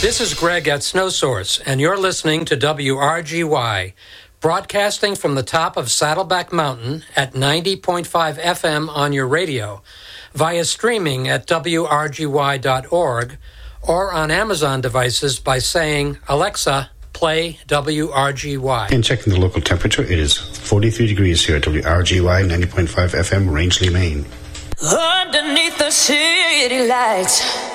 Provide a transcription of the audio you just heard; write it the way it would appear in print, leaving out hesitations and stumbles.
This is Greg at Snow Source, and you're listening to WRGY, broadcasting from the top of Saddleback Mountain at 90.5 FM on your radio, via streaming at WRGY.org, or on Amazon devices by saying, Alexa, play WRGY. And checking the local temperature, it is 43 degrees here at WRGY 90.5 FM, Rangeley, Maine. Underneath the city lights,